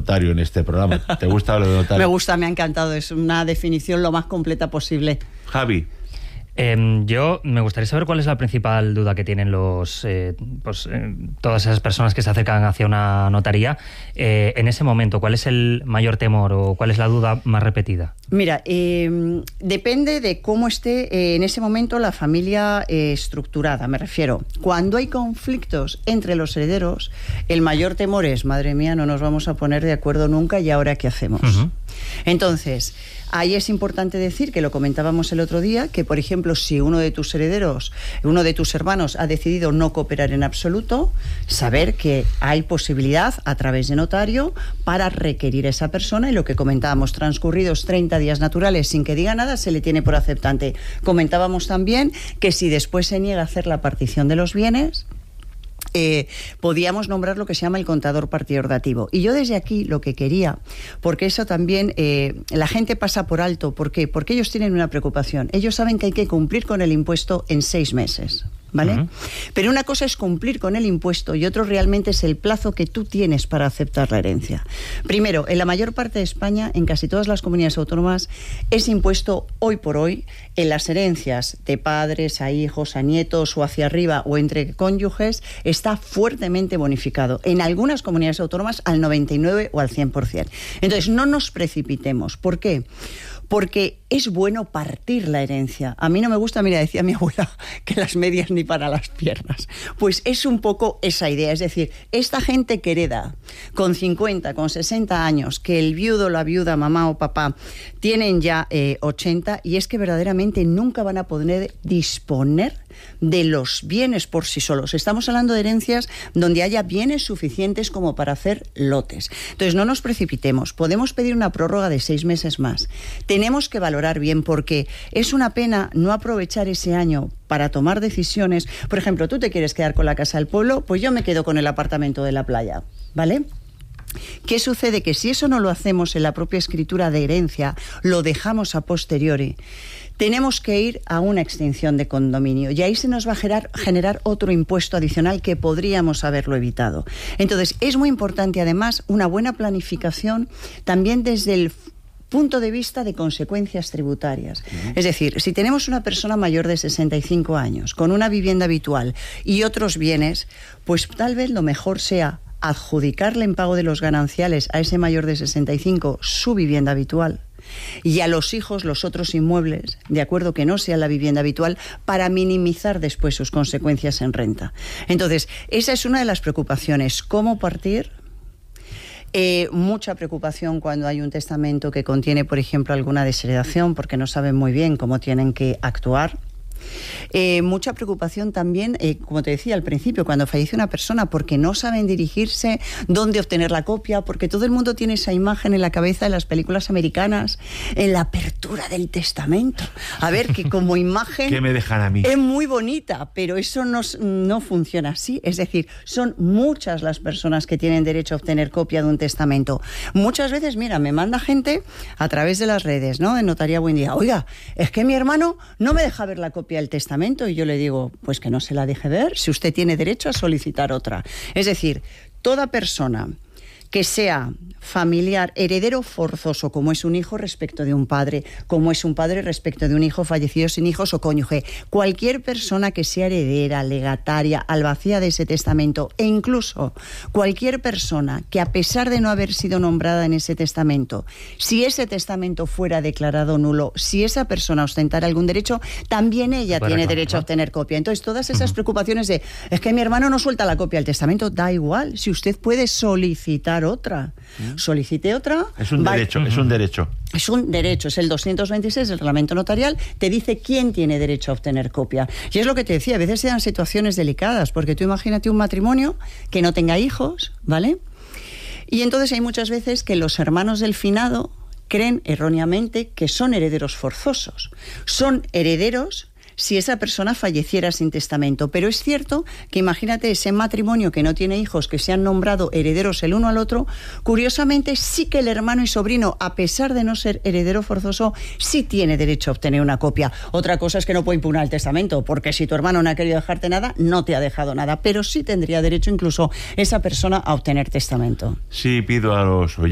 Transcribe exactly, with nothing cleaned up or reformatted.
notario en este programa. ¿Te gusta lo de notario? Me gusta, me ha encantado. Es una definición lo más completa posible. Javi. Eh, yo me gustaría saber cuál es la principal duda que tienen los eh, pues, eh, todas esas personas que se acercan hacia una notaría eh, en ese momento. ¿Cuál es el mayor temor o cuál es la duda más repetida? Mira, eh, depende de cómo esté eh, en ese momento la familia eh, estructurada. Me refiero, cuando hay conflictos entre los herederos, el mayor temor es, madre mía, no nos vamos a poner de acuerdo nunca y ahora ¿qué hacemos? Uh-huh. Entonces, ahí es importante decir, que lo comentábamos el otro día, que por ejemplo, si uno de tus herederos, uno de tus hermanos ha decidido no cooperar en absoluto, saber que hay posibilidad a través de notario para requerir a esa persona, y lo que comentábamos, transcurridos treinta días naturales sin que diga nada, se le tiene por aceptante. Comentábamos también que si después se niega a hacer la partición de los bienes, Eh, podíamos nombrar lo que se llama el contador partidor dativo. Y yo desde aquí lo que quería, porque eso también eh, la gente pasa por alto. ¿Por qué? Porque ellos tienen una preocupación. Ellos saben que hay que cumplir con el impuesto en seis meses. ¿Vale? Uh-huh. Pero una cosa es cumplir con el impuesto y otro realmente es el plazo que tú tienes para aceptar la herencia. Primero, en la mayor parte de España, en casi todas las comunidades autónomas, ese impuesto hoy por hoy, en las herencias de padres a hijos, a nietos o hacia arriba o entre cónyuges, está fuertemente bonificado. En algunas comunidades autónomas al noventa y nueve o al cien por ciento. Entonces, no nos precipitemos. ¿Por qué? Porque es bueno partir la herencia. A mí no me gusta, mira, decía mi abuela, que las medias ni para las piernas. Pues es un poco esa idea. Es decir, esta gente que hereda con cincuenta, con sesenta años, que el viudo, la viuda, mamá o papá, tienen ya eh, ochenta, y es que verdaderamente nunca van a poder disponer de los bienes por sí solos. Estamos hablando de herencias donde haya bienes suficientes como para hacer lotes. Entonces, no nos precipitemos. Podemos pedir una prórroga de seis meses más. Tenemos que valorar bien, porque es una pena no aprovechar ese año para tomar decisiones. Por ejemplo, tú te quieres quedar con la casa del pueblo, pues yo me quedo con el apartamento de la playa, ¿vale? ¿Qué sucede? Que si eso no lo hacemos en la propia escritura de herencia, lo dejamos a posteriori, tenemos que ir a una extinción de condominio y ahí se nos va a generar, generar otro impuesto adicional que podríamos haberlo evitado. Entonces, es muy importante además una buena planificación también desde el punto de vista de consecuencias tributarias. Uh-huh. Es decir, si tenemos una persona mayor de sesenta y cinco años con una vivienda habitual y otros bienes, pues tal vez lo mejor sea adjudicarle en pago de los gananciales a ese mayor de sesenta y cinco su vivienda habitual y a los hijos los otros inmuebles, de acuerdo, que no sea la vivienda habitual, para minimizar después sus consecuencias en renta. Entonces, esa es una de las preocupaciones. ¿Cómo partir? Eh, mucha preocupación cuando hay un testamento que contiene, por ejemplo, alguna desheredación, porque no saben muy bien cómo tienen que actuar. Eh, mucha preocupación también, eh, como te decía al principio, cuando fallece una persona, porque no saben dirigirse, dónde obtener la copia, porque todo el mundo tiene esa imagen en la cabeza de las películas americanas, en la apertura del testamento. A ver, que como imagen ¿qué me dejan a mí? Es muy bonita, pero eso no, no funciona así. Es decir, son muchas las personas que tienen derecho a obtener copia de un testamento. Muchas veces, mira, me manda gente a través de las redes, ¿no? En Notaría Buen Día. Oiga, es que mi hermano no me deja ver la copia del testamento, y yo le digo, pues que no se la deje ver, si usted tiene derecho a solicitar otra. Es decir, toda persona que sea familiar, heredero forzoso, como es un hijo respecto de un padre, como es un padre respecto de un hijo fallecido sin hijos o cónyuge, cualquier persona que sea heredera, legataria, albacea de ese testamento, e incluso cualquier persona que, a pesar de no haber sido nombrada en ese testamento, si ese testamento fuera declarado nulo, si esa persona ostentara algún derecho, también ella tiene reclamar, derecho, ¿no?, a obtener copia. Entonces, todas esas uh-huh. preocupaciones de, es que mi hermano no suelta la copia del testamento, da igual, si usted puede solicitar otra. ¿Mm? Solicite otra. Es un va, derecho, uh-huh. es un derecho. Es un derecho, es el doscientos veintiséis del reglamento notarial, te dice quién tiene derecho a obtener copia. Y es lo que te decía, a veces se dan situaciones delicadas, porque tú imagínate un matrimonio que no tenga hijos, ¿vale? Y entonces hay muchas veces que los hermanos del finado creen erróneamente que son herederos forzosos. Son herederos si esa persona falleciera sin testamento. Pero es cierto que imagínate ese matrimonio que no tiene hijos, que se han nombrado herederos el uno al otro, curiosamente sí que el hermano y sobrino, a pesar de no ser heredero forzoso, sí tiene derecho a obtener una copia. Otra cosa es que no puede impugnar el testamento, porque si tu hermano no ha querido dejarte nada, no te ha dejado nada, pero sí tendría derecho incluso esa persona a obtener testamento. Sí, pido a los oyentes